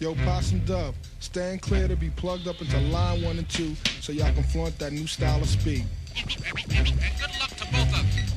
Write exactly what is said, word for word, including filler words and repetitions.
Yo, Possum Dub, stand clear to be plugged up into line one and two so y'all can flaunt that new style of speed. And good luck to both of you.